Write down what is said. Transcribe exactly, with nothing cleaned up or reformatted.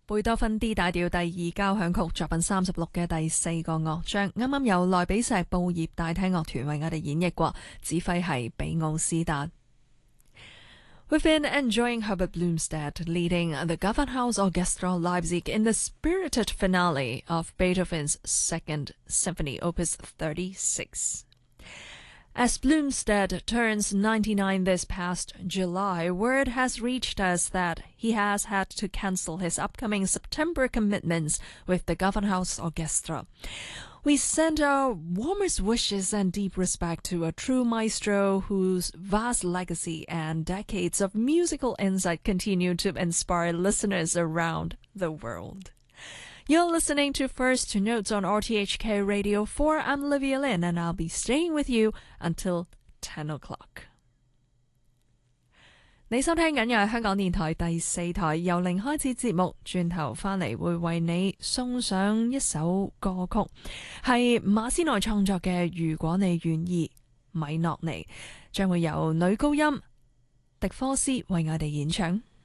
貝多芬 D 大調第二交響曲作品三十六嘅第四個樂章，啱啱由萊比錫報業大廳樂團為我哋演繹過，指揮係比奧斯達。We've been enjoying Herbert Blomstedt leading the Gewandhaus Orchestra Leipzig in the spirited finale of Beethoven's Second Symphony, Opus thirty-six. As Blomstedt turns ninety-nine this past July, word has reached us that he has had to cancel his upcoming September commitments with the Gewandhaus Orchestra. We send our warmest wishes and deep respect to a true maestro whose vast legacy and decades of musical insight continue to inspire listeners around the world. You're listening to First Notes on R T H K Radio four. I'm Olivia Lin, and I'll be staying with you until ten o'clock. 你收聽緊嘅係香港電台第四台由零開始節目，轉頭返嚟會為你送上一首歌曲，係馬斯內創作嘅《如果你願意》，米諾尼將會由女高音迪科斯為我哋演唱。